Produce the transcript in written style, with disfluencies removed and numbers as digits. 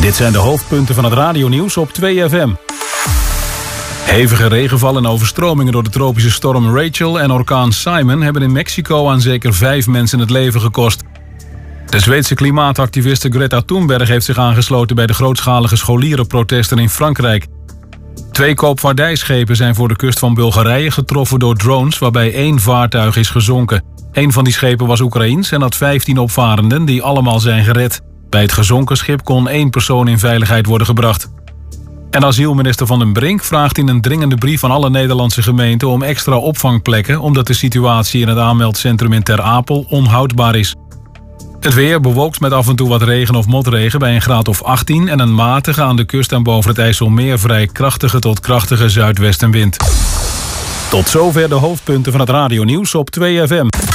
Dit zijn de hoofdpunten van het radionieuws op 2FM. Hevige regenval en overstromingen door de tropische storm Rachel en orkaan Simon hebben in Mexico aan zeker 5 mensen het leven gekost. De Zweedse klimaatactiviste Greta Thunberg heeft zich aangesloten bij de grootschalige scholierenprotesten in Frankrijk. 2 koopvaardijschepen zijn voor de kust van Bulgarije getroffen door drones, waarbij 1 vaartuig is gezonken. 1 van die schepen was Oekraïens en had 15 opvarenden die allemaal zijn gered. Bij het gezonken schip kon 1 persoon in veiligheid worden gebracht. En asielminister Van den Brink vraagt in een dringende brief aan alle Nederlandse gemeenten om extra opvangplekken, omdat de situatie in het aanmeldcentrum in Ter Apel onhoudbaar is. Het weer bewolkt met af en toe wat regen of motregen bij een graad of 18 en een matige aan de kust en boven het IJsselmeer vrij krachtige tot krachtige zuidwestenwind. Tot zover de hoofdpunten van het radionieuws op 2FM.